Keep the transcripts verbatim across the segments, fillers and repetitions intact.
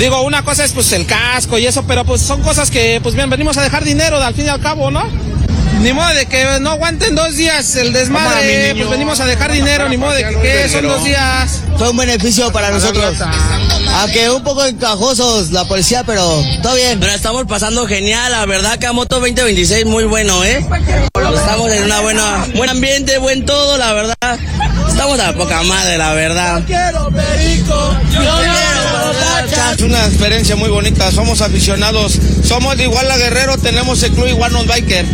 Digo, una cosa es pues el casco y eso, pero pues son cosas que pues bien, venimos a dejar dinero al fin y al cabo, ¿no? Ni modo de que no aguanten dos días el desmadre, pues venimos a dejar dinero, ni modo de que, que son dos días. Fue un beneficio para nosotros, aunque un poco encajosos la policía, pero todo bien. Pero estamos pasando genial, la verdad, Camoto veinte veintiséis muy bueno, ¿eh? Estamos en una buena, buen ambiente, buen todo, la verdad. Estamos a poca madre, la verdad. Yo quiero perico, yo quiero Es una experiencia muy bonita, somos aficionados, somos de Iguala Guerrero, tenemos el club Iguanos Biker.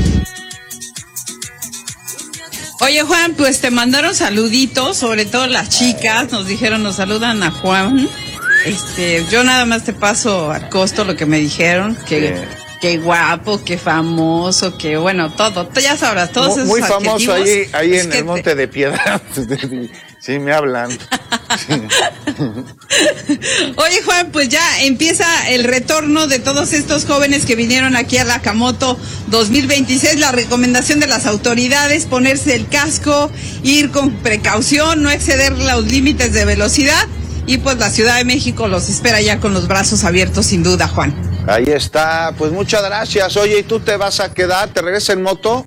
Oye, Juan, pues te mandaron saluditos, sobre todo las chicas, nos dijeron, nos saludan a Juan. Este, yo nada más te paso a costo lo que me dijeron, que sí. Qué guapo, qué famoso, que bueno, todo, ya sabrás, todos esos muy famoso ahí, ahí es en el Monte te... de Piedad. Sí, me hablan. Sí. Oye, Juan, pues ya empieza el retorno de todos estos jóvenes que vinieron aquí a la Camoto dos mil veintiséis. La recomendación de las autoridades, ponerse el casco, ir con precaución, no exceder los límites de velocidad. Y pues la Ciudad de México los espera ya con los brazos abiertos, sin duda, Juan. Ahí está, pues muchas gracias. Oye, ¿y tú te vas a quedar? ¿Te regresas en moto?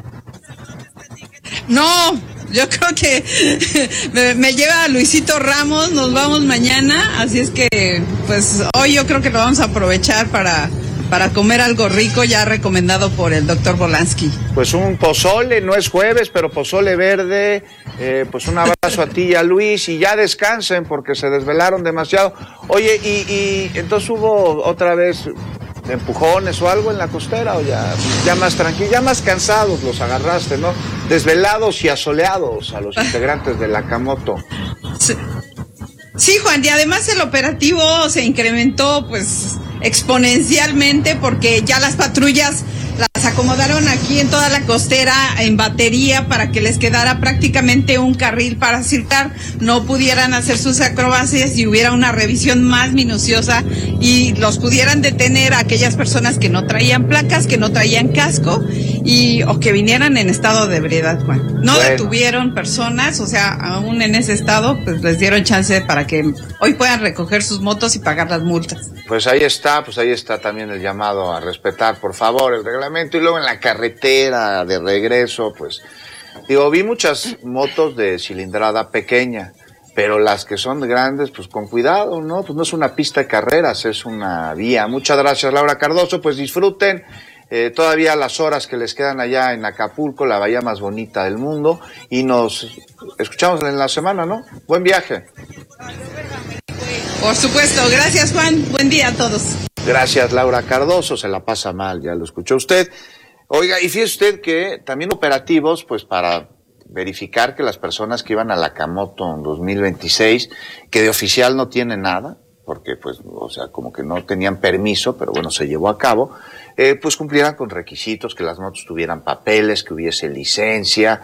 No, yo creo que me, me lleva Luisito Ramos, nos vamos mañana, así es que pues hoy yo creo que lo vamos a aprovechar para, para comer algo rico, ya recomendado por el doctor Volansky. Pues un pozole, no es jueves, pero pozole verde, eh, pues un abrazo a ti y a Luis, y ya descansen porque se desvelaron demasiado. Oye, y, y entonces hubo otra vez empujones o algo en la costera, o ya, ya más tranquilos, ya más cansados los agarraste, ¿no? Desvelados y asoleados a los integrantes de la Camoto. Sí. Sí, Juan, y además el operativo se incrementó pues exponencialmente porque ya las patrullas las acomodaron aquí en toda la costera en batería para que les quedara prácticamente un carril para circular, no pudieran hacer sus acrobacias y hubiera una revisión más minuciosa y los pudieran detener a aquellas personas que no traían placas, que no traían casco y o que vinieran en estado de ebriedad, Juan. No bueno. detuvieron personas, o sea, aún en ese estado, pues les dieron chance para que hoy puedan recoger sus motos y pagar las multas. Pues ahí está, pues ahí está también el llamado a respetar, por favor, el reglamento. Y luego en la carretera de regreso, pues, digo, vi muchas motos de cilindrada pequeña, pero las que son grandes, pues con cuidado, ¿no? Pues no es una pista de carreras, es una vía. Muchas gracias, Laura Cardoso, pues disfruten eh, todavía las horas que les quedan allá en Acapulco, la bahía más bonita del mundo, y nos escuchamos en la semana, ¿no? Buen viaje. Por supuesto, gracias, Juan, buen día a todos. Gracias, Laura Cardoso, se la pasa mal, ya lo escuchó usted. Oiga, y fíjese usted que también operativos, pues para verificar que las personas que iban a la Camoto en dos mil veintiséis, que de oficial no tienen nada, porque pues, o sea, como que no tenían permiso, pero bueno, se llevó a cabo, eh, pues cumplieran con requisitos, que las motos tuvieran papeles, que hubiese licencia,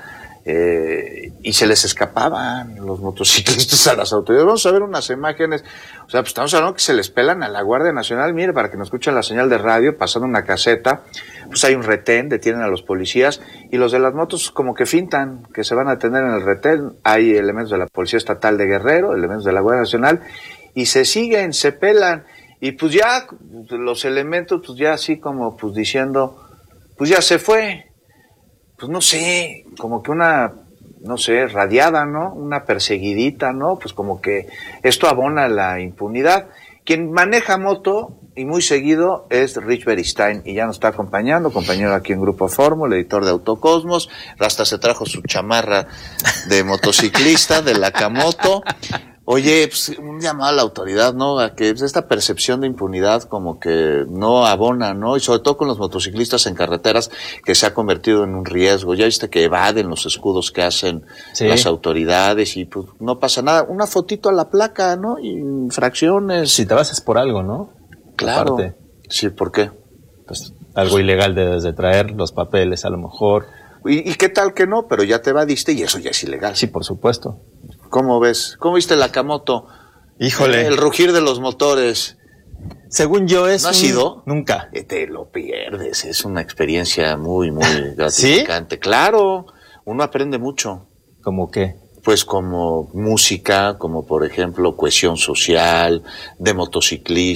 Eh, y se les escapaban los motociclistas a las autoridades. Vamos a ver unas imágenes, o sea, pues estamos hablando que se les pelan a la Guardia Nacional. Mire, para que nos escuchen la señal de radio, pasando una caseta, pues hay un retén, detienen a los policías, y los de las motos como que fintan que se van a detener en el retén. Hay elementos de la Policía Estatal de Guerrero, elementos de la Guardia Nacional, y se siguen, se pelan, y pues ya los elementos, pues ya así como pues diciendo, pues ya se fue. Pues no sé, como que una, no sé, radiada, ¿no? Una perseguidita, ¿no? Pues como que esto abona la impunidad. Quien maneja moto, y muy seguido, es Rich Beristain, y ya nos está acompañando, compañero aquí en Grupo Fórmula, editor de Autocosmos, hasta se trajo su chamarra de motociclista, de la Camoto. Oye, pues un llamado a la autoridad, ¿no? A que esta percepción de impunidad como que no abona, ¿no? Y sobre todo con los motociclistas en carreteras, que se ha convertido en un riesgo. Ya viste que evaden los escudos que hacen sí. las autoridades y pues no pasa nada. Una fotito a la placa, ¿no? Y infracciones. Si te vas es por algo, ¿no? Claro. Aparte, sí, ¿por qué? Pues algo ilegal debes de traer, los papeles a lo mejor. ¿Y, y qué tal que no? Pero ya te evadiste y eso ya es ilegal. Sí, por supuesto. ¿Cómo ves? ¿Cómo viste la Camoto? Híjole. El rugir de los motores. Según yo es... ¿No has un... ido? Nunca. Eh, te lo pierdes, es una experiencia muy, muy gratificante. ¿Sí? Claro, uno aprende mucho. ¿Cómo qué? Pues como música, como por ejemplo cohesión social, de motociclistas.